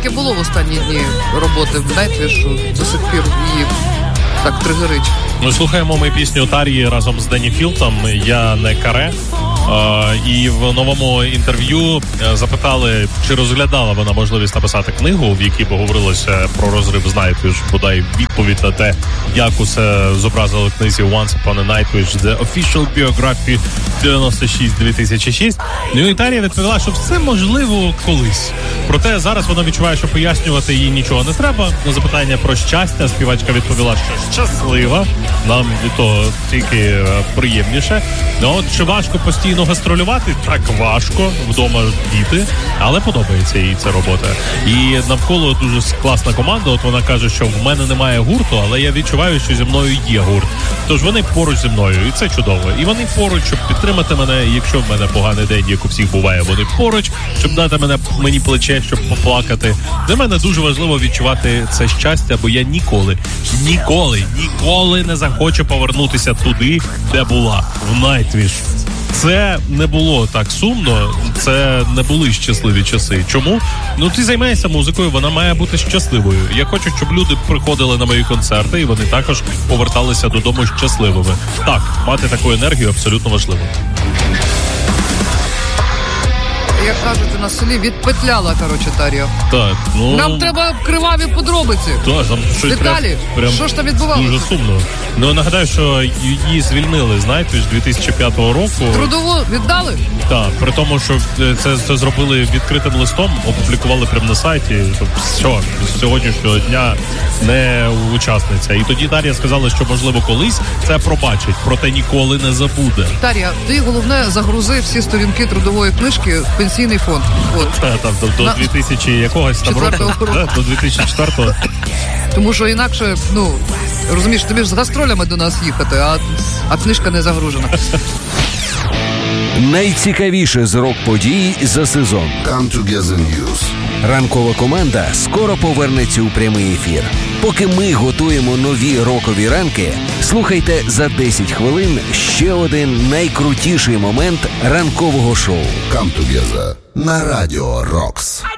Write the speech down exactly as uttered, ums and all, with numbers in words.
таке було в останні дні роботи в Nightwish, що до сих пір її так тригерить. Ну, слухаємо ми пісню Тар'ї разом з Денні Філтом «Я не каре». Uh, і в новому інтерв'ю uh, запитали, чи розглядала вона можливість написати книгу, в якій би говорилося про розрив з Nightwish, бодай відповідь на те, як усе зобразили в книзі Once Upon a Nightwish, The Official Biography дев'яносто шість дві тисячі шість. Ну і Тар'я відповіла, що все можливо колись. Проте зараз вона відчуває, що пояснювати їй нічого не треба. На запитання про щастя співачка відповіла, що щаслива. Нам від того тільки приємніше. Ну от чи важко постійно гастролювати? Так, важко. Вдома діти. Але подобається їй ця робота. І навколо дуже класна команда. От вона каже, що в мене немає гурту, але я відчуваю, що зі мною є гурт. Тож вони поруч зі мною. І це чудово. І вони поруч, щоб підтримати мене. Якщо в мене поганий день, як у всіх буває, вони поруч, щоб дати мене, мені плече, щоб поплакати. Для мене дуже важливо відчувати це щастя, бо я ніколи, ніколи, ніколи не захочу повернутися туди, де була. В Nightwish. Це не було так сумно, це не були щасливі часи. Чому? Ну, ти займаєшся музикою, вона має бути щасливою. Я хочу, щоб люди приходили на мої концерти, і вони також поверталися додому щасливими. Так, мати таку енергію абсолютно важливо. Як кажуть, на селі відпетляла, коротше, Тар'я. Так, ну... Нам треба криваві подробиці. Так, там щось деталі. Прям, що ж там відбувалося? Дуже сумно. Ну, нагадаю, що її звільнили з Nightwish дві тисячі п'ятого року. Трудову віддали? Так, при тому, що це, це зробили відкритим листом, опублікували прямо на сайті. Тобто, що, з сьогоднішнього дня не учасниця. І тоді Тар'я сказала, що, можливо, колись це пробачить, проте ніколи не забуде. Тар'я, ти, головне, загрузи всі сторінки трудової книжки в пенсійний фонд. От. Та, там, до, до дві тисячі якогось там року. року. Да, до дві тисячі четвертого. Тому що інакше, ну, розумієш, тобі ж з гастролями до нас їхати, а, а книжка не загружена. Найцікавіше з рок-подій за сезон. Come Together News. Ранкова команда скоро повернеться у прямий ефір. Поки ми готуємо нові рокові ранки, слухайте за десять хвилин ще один найкрутіший момент ранкового шоу. Come Together на Радіо Рокс.